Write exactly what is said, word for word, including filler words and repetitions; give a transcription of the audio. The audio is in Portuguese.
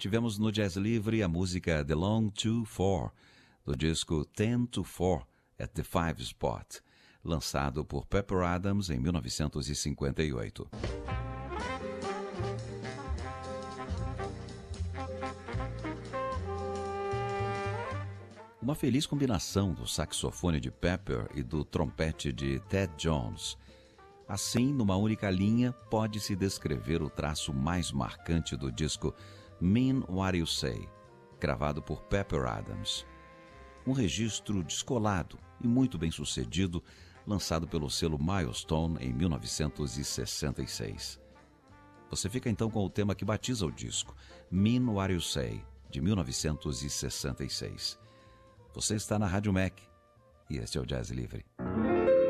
tivemos no Jazz Livre a música The Long to Four, do disco Ten to Four at the Five Spot, lançado por Pepper Adams em mil novecentos e cinquenta e oito. Uma feliz combinação do saxofone de Pepper e do trompete de Ted Jones. Assim, numa única linha, pode-se descrever o traço mais marcante do disco Mean What You Say, gravado por Pepper Adams. Um registro descolado e muito bem sucedido, lançado pelo selo Milestone em mil novecentos e sessenta e seis. Você fica então com o tema que batiza o disco, Mean What You Say, de mil novecentos e sessenta e seis. Você está na Rádio Mac e este é o Jazz Livre.